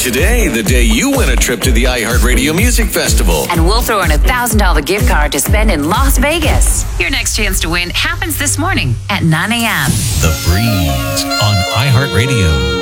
today, the day you win a trip to the iHeartRadio Music Festival. And we'll throw in a $1,000 gift card to spend in Las Vegas. Your next chance to win happens this morning at 9 a.m. The Breeze on iHeartRadio.